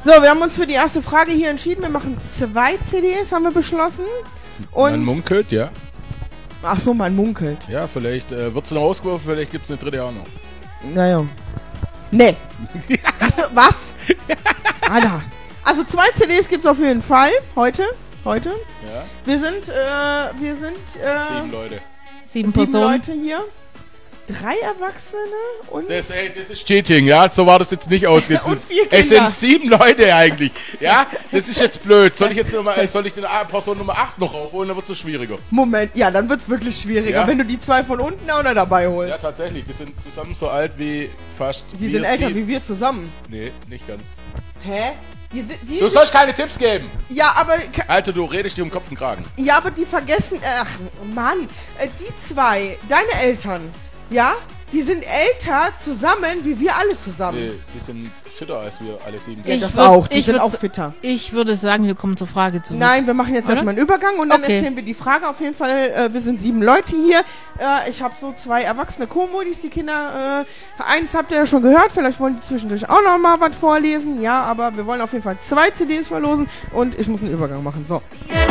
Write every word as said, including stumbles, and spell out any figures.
So, wir haben uns für die erste Frage hier entschieden. Wir machen zwei C Ds, haben wir beschlossen. Und Man munkelt, ja. Ach so, man munkelt. Ja, vielleicht äh, wird sie noch ausgeworfen, vielleicht gibt es eine dritte auch noch. Naja. Nee. Hast du, was? Alter. Also zwei C Ds gibt's auf jeden Fall. Heute. Heute. Ja. Wir sind, äh, wir sind, äh, Sieben Leute. Sieben sieben Personen. Leute hier. Drei Erwachsene und... Das, ey, das ist Cheating, ja, so war das jetzt nicht ausgeht. Und vier Es Kinder. sind sieben Leute eigentlich, ja, das ist jetzt blöd. Soll ich jetzt Nummer, äh, soll ich den A- Person Nummer acht noch aufholen, dann wird es so schwieriger. Moment, ja, dann wird's wirklich schwieriger, Ja. wenn du die zwei von unten auch noch dabei holst. Ja, tatsächlich, die sind zusammen so alt wie fast... Die wir sind älter sieben. wie wir zusammen. Nee, nicht ganz. Hä? Die sind, die Du sollst keine Tipps geben. ja, aber... Alter, du redest dir um Kopf und Kragen. Ja, aber die vergessen... Ach, Mann. Äh, die zwei, deine Eltern, ja? Die sind älter zusammen, wie wir alle zusammen. Nee, die sind fitter als wir alle sieben. Ja, Ich das würd- auch. Die ich sind würd- auch fitter. Ich würde sagen, wir kommen zur Frage zurück. Nein, wir machen jetzt Oder? erstmal einen Übergang und dann Okay. erzählen wir die Frage. Auf jeden Fall, äh, wir sind sieben Leute hier. Äh, ich habe so zwei erwachsene Co-Modis, die Kinder. Äh, eins habt ihr ja schon gehört, vielleicht wollen die zwischendurch auch noch mal was vorlesen. Ja, aber wir wollen auf jeden Fall zwei C Ds verlosen und ich muss einen Übergang machen. So.